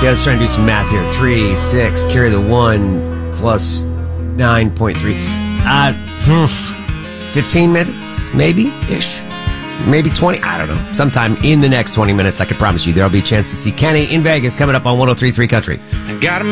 Yeah, let's try and do some math here. 3, 6, carry the 1, plus 9.3. 15 minutes, maybe-ish. Maybe 20. I don't know. Sometime in the next 20 minutes, I can promise you, there'll be a chance to see Kenny in Vegas coming up on 103.3 Country. I got